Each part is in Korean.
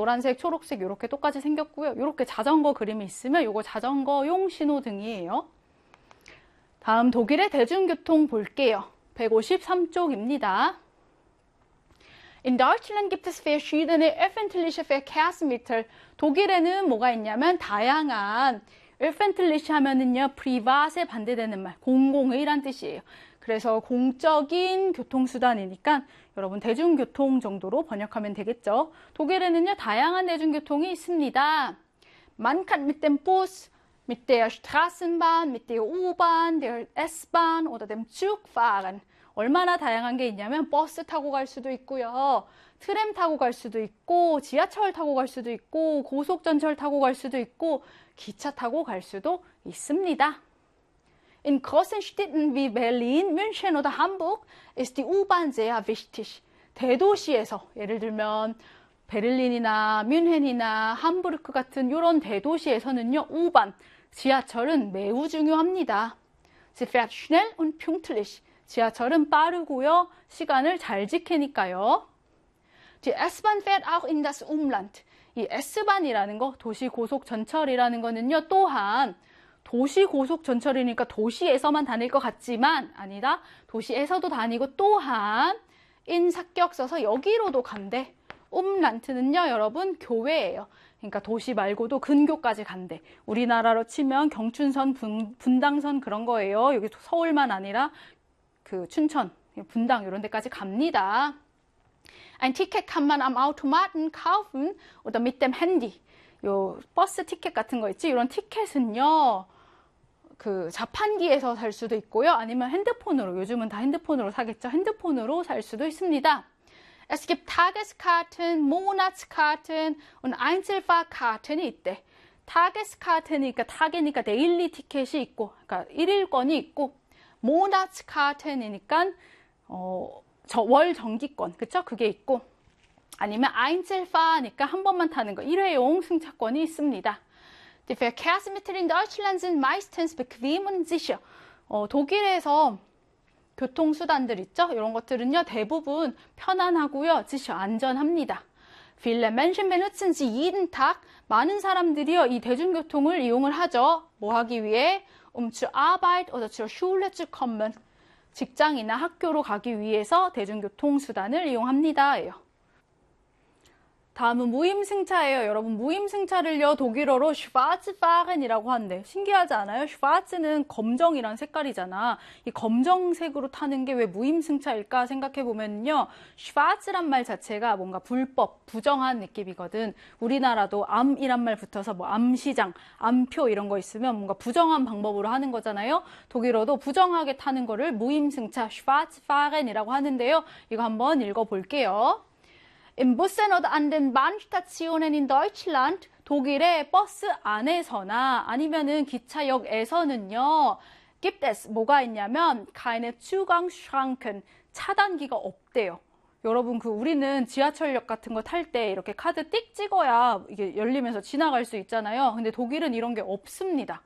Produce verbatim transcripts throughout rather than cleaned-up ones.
노란색, 초록색 이렇게 똑같이 생겼고요. 이렇게 자전거 그림이 있으면 이거 자전거용 신호등이에요. 다음 독일의 대중교통 볼게요. 백오십삼 쪽입니다. In Deutschland gibt es verschiedene öffentliche Verkehrsmittel. 독일에는 뭐가 있냐면 다양한 öffentliche 하면은요, privat에 반대되는 말, 공공의란 뜻이에요. 그래서 공적인 교통수단이니까 여러분 대중교통 정도로 번역하면 되겠죠. 독일에는요, 다양한 대중교통이 있습니다. Man kann mit dem Bus, mit der Straßenbahn, mit der U-Bahn, der S-Bahn oder dem Zug fahren. 얼마나 다양한 게 있냐면 버스 타고 갈 수도 있고요. 트램 타고 갈 수도 있고 지하철 타고 갈 수도 있고 고속전철 타고 갈 수도 있고 기차 타고 갈 수도 있습니다. In großen Städten wie Berlin, München oder Hamburg ist die U-Bahn sehr wichtig. 대도시에서 예를 들면 베를린이나 뮌헨이나 함부르크 같은 이런 대도시에서는요, U-Bahn, 지하철은 매우 중요합니다. Sie fährt schnell und pünktlich. 지하철은 빠르고요, 시간을 잘 지키니까요. Die S-Bahn fährt auch in das Umland. 이 S반이라는 거, 도시고속전철이라는 거는요, 또한 도시고속전철이니까 도시에서만 다닐 것 같지만 아니다. 도시에서도 다니고 또한 인 삭격 써서 여기로도 간대. umland는요, 여러분, 교외예요. 그러니까 도시 말고도 근교까지 간대. 우리나라로 치면 경춘선, 분, 분당선 그런 거예요. 여기 서울만 아니라 그 춘천, 분당 이런 데까지 갑니다. Ein Ticket kann man am Automaten kaufen oder mit dem Handy. 요 버스 티켓 같은 거 있지? 이런 티켓은요, 그 자판기에서 살 수도 있고요. 아니면 핸드폰으로, 요즘은 다 핸드폰으로 사겠죠. 핸드폰으로 살 수도 있습니다. Es gibt Tageskarten, Monatskarten und Einzelfahrkarten이 있대. Tageskarten이니까 타게니까 데일리 티켓이 있고, 그러니까 일일권이 있고, Monatskarten이니까 어, 저 월 정기권, 그쵸? 그게 있고, 아니면 Einzelfahr니까 한 번만 타는 거, 일회용 승차권이 있습니다. Die Verkehrsmittel in Deutschland sind meistens bequem und sicher. 어, 독일에서 교통수단들 있죠? 이런 것들은요, 대부분 편안하고요, sicher, 안전합니다. Viele Menschen benutzen sie jeden Tag. 많은 사람들이요, 이 대중교통을 이용을 하죠. 뭐 하기 위해? Um zur Arbeit oder zur Schule zu kommen. 직장이나 학교로 가기 위해서 대중교통수단을 이용합니다. 다음은 무임승차예요. 여러분, 무임승차를요, 독일어로 Schwarzfahren이라고 하는데 신기하지 않아요? Schwarz는 검정이란 색깔이잖아. 이 검정색으로 타는 게 왜 무임승차일까 생각해보면요, Schwarz란 말 자체가 뭔가 불법, 부정한 느낌이거든. 우리나라도 암이란 말 붙어서 뭐 암시장, 암표 이런 거 있으면 뭔가 부정한 방법으로 하는 거잖아요. 독일어도 부정하게 타는 거를 무임승차, Schwarzfahren이라고 하는데요. 이거 한번 읽어볼게요. Im Bussen oder an den Bahnstationen in Deutschland, 독일의 버스 안에서나 아니면은 기차역에서는요, gibt es, 뭐가 있냐면 keine Zugangsschranken, 차단기가 없대요. 여러분, 그 우리는 지하철역 같은 거 탈 때 이렇게 카드 띡 찍어야 이게 열리면서 지나갈 수 있잖아요. 근데 독일은 이런 게 없습니다.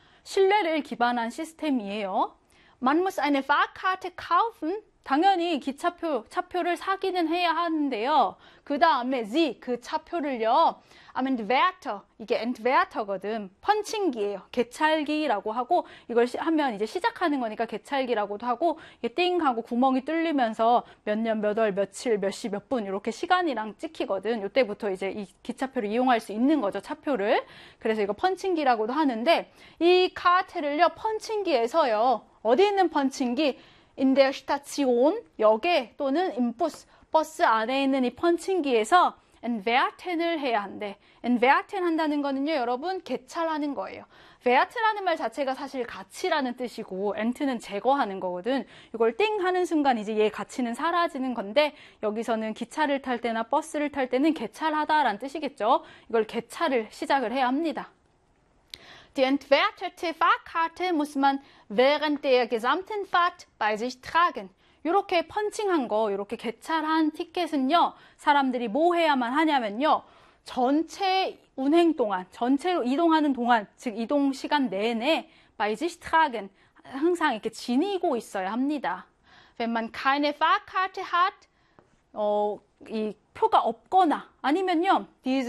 신뢰를 기반한 시스템이에요. Man muss eine Fahrkarte kaufen. 당연히 기차표, 차표를 사기는 해야 하는데요. 그 다음에 Sie, 그 차표를요, am Entwerter, 이게 Entwerter거든. 펀칭기예요. 개찰기라고 하고, 이걸 시, 하면 이제 시작하는 거니까 개찰기라고도 하고, 이게 띵 하고 구멍이 뚫리면서 몇 년, 몇 월, 며칠, 몇 시, 몇 분 이렇게 시간이랑 찍히거든. 이때부터 이제 이 기차표를 이용할 수 있는 거죠, 차표를. 그래서 이거 펀칭기라고도 하는데, 이 카트를요, 펀칭기에서요, 어디 있는 펀칭기? In der Station, 역에 또는 im Bus, 버스 안에 있는 이 펀칭기에서 entwerten을 해야 한대. entwerten 한다는 거는요, 여러분, 개찰하는 거예요. wert라는 말 자체가 사실 가치라는 뜻이고, ent는 제거하는 거거든. 이걸 띵 하는 순간 이제 얘 가치는 사라지는 건데, 여기서는 기차를 탈 때나 버스를 탈 때는 개찰하다라는 뜻이겠죠. 이걸 개찰을 시작을 해야 합니다. Die entwertete Fahrkarte muss man während der gesamten Fahrt bei sich tragen. 이렇게 펀칭한 거, 이렇게 개찰한 티켓은요, 사람들이 뭐 해야만 하냐면요, 전체 운행 동안, 전체로 이동하는 동안, 즉 이동 시간 내내 bei sich tragen, 항상 이렇게 지니고 있어야 합니다. Wenn man keine Fahrkarte hat, 어, 이 표가 없거나 아니면요, diese